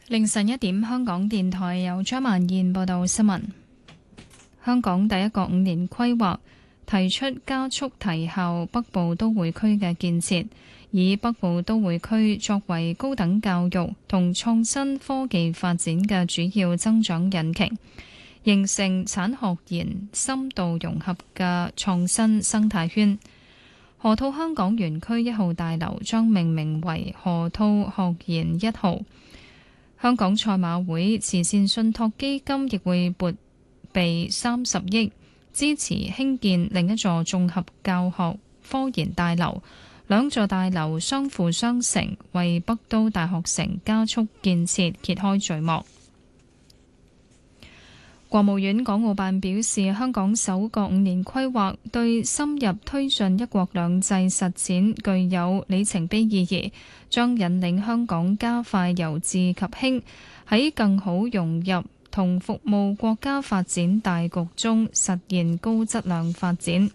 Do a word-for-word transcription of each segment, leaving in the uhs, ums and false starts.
凌晨一點，香港電台由張曼燕報道新聞。香港第一個五年規劃提出加速提效北部都會區嘅建設，以北部都會區作為高等教育同創新科技發展嘅主要增長引擎，形成產學研深度融合嘅創新生態圈。河套香港園區一號大樓將命名為河套學研一號。香港賽馬會慈善信託基金亦會撥備三十億，支持興建另一座綜合教學科研大樓，兩座大樓相輔相成，為北都大學城加速建設揭開序幕。國務院港澳辦表示，香港首個五年規劃對深入推進一國兩制實踐具有里程碑意義，將引領香港加快由治及興，喺更好融入同服務國家發展大局中實現高質量發展。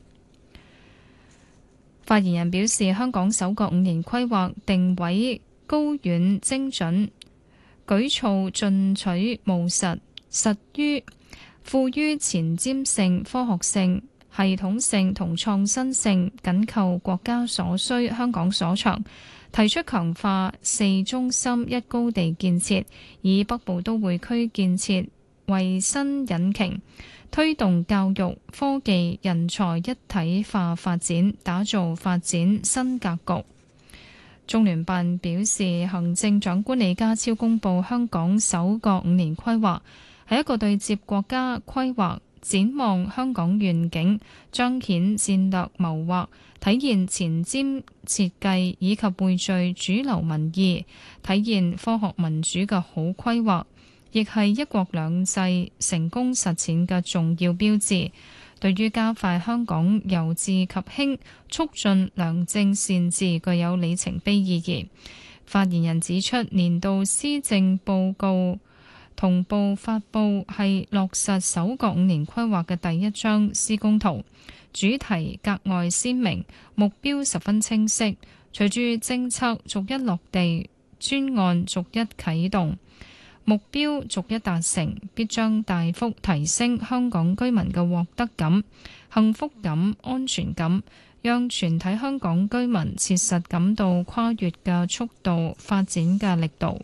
發言人表示，香港首個五年規劃定位高遠精準，舉措進取務實，實於富於前瞻性、科學性、系統性同創新性，緊扣國家所需、香港所長，提出強化四中心一高地建設，以北部都會區建設為新引擎，推動教育、科技、人才一體化發展，打造發展新格局。中聯辦表示，行政長官李家超公布香港首個五年規劃，係一個對接國家規劃、展望香港願景、彰顯戰略謀劃、體現前瞻設計以及匯聚主流民意、體現科學民主嘅好規劃，亦係一國兩制成功實踐嘅重要標誌。對於加快香港由治及興、促進良政善治具有里程碑意義。發言人指出，年度施政報告同步發布係落實首個五年規劃嘅第一張施工圖，主題格外鮮明，目標十分清晰。隨住政策逐一落地，專案逐一啟動，目標逐一達成，必將大幅提升香港居民嘅獲得感、幸福感、安全感，讓全體香港居民切實感到跨越嘅速度、發展嘅力度。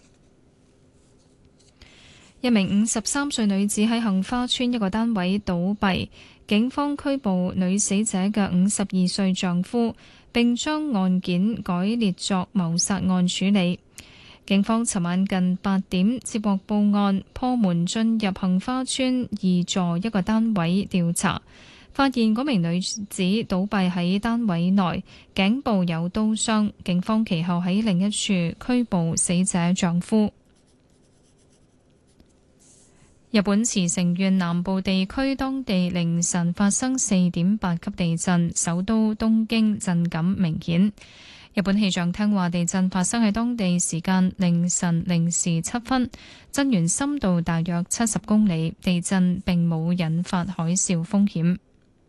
一名五十三歲女子喺杏花村一個單位倒斃，警方拘捕女死者嘅五十二歲丈夫，並將案件改列作謀殺案處理。警方尋晚近八點接獲報案，破門進入杏花村二座一個單位調查，發現嗰名女子倒斃喺單位內，頸部有刀傷。警方其後喺另一處拘捕死者丈夫。日本茨城縣南部地區當地凌晨發生四點八級地震，首都東京震感明顯。日本氣象廳話，地震發生喺當地時間凌晨零時七分，震源深度大約七十公里，地震並冇引發海嘯風險。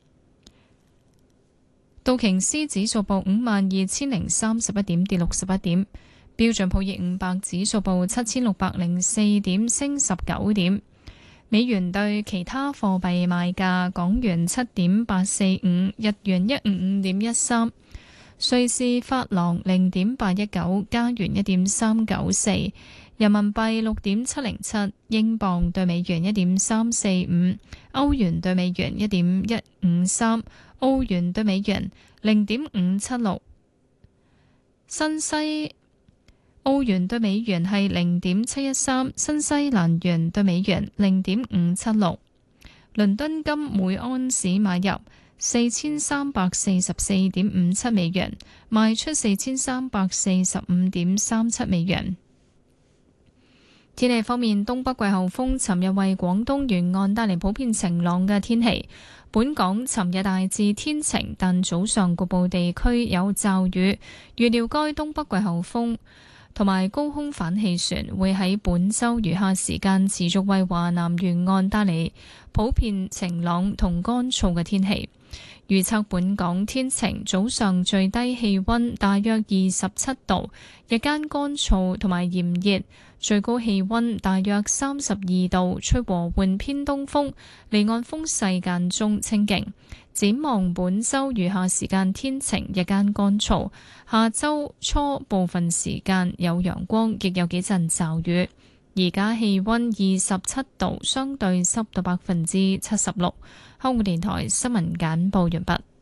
道瓊斯指數報五萬二千零三十一點，跌六十一點；標準普爾五百指數報七千六百零四點，升十九點。美元對其他貨幣賣價：港元七點八四五，日元一五五點一三，瑞士法郎零點八一九，加元一點三九四，人民幣六點七零七，英鎊對美元一點三四五，歐元對美元一點一五三，澳元對美元零點五七六，新西澳元對美元係零點七一三，新西蘭元對美元零點五七六。倫敦金每安士買入四千三百四十四點五七美元，賣出四千三百四十五點三七美元。天氣方面，東北季候風尋日為廣東沿岸帶嚟普遍晴朗嘅天氣。本港尋日大致天晴，但早上局部地區有驟雨。預料該東北季候風同埋高空反氣旋會喺本週餘下時間持續為華南沿岸帶嚟普遍晴朗同乾燥嘅天氣。 預測本港天晴，早上最低氣溫大約二十七度，日間乾燥同埋炎熱，最高氣溫大約三十二度，吹和緩偏東風，離岸風勢間中清勁。展望本週餘下時間天晴，日間乾燥，下週初部分時間有陽光，亦有幾陣驟雨。而家氣溫二十七度，相對濕度百分之七十六。香港電台新聞簡報完畢。